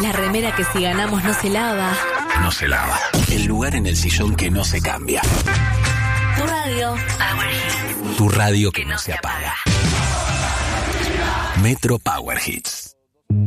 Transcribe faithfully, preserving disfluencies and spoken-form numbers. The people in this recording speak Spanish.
La remera que si ganamos no se lava. No se lava. El lugar en el sillón que no se cambia. Tu radio. Power Hits. Tu radio que, que no, no se apaga. apaga. Metro Power Hits.